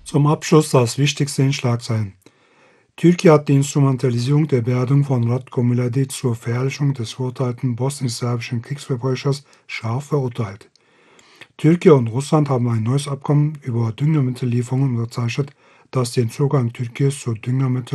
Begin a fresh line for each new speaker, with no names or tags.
Zum Abschluss das Wichtigste in Schlagzeilen. Türkei hat die Instrumentalisierung der Beerdigung von Ratko Mladic zur Verherrlichung des verurteilten bosnisch-serbischen Kriegsverbrechers scharf verurteilt. Türkei und Russland haben ein neues Abkommen über Düngemittellieferungen unterzeichnet, das den Zugang Türkiis zu Düngemitteln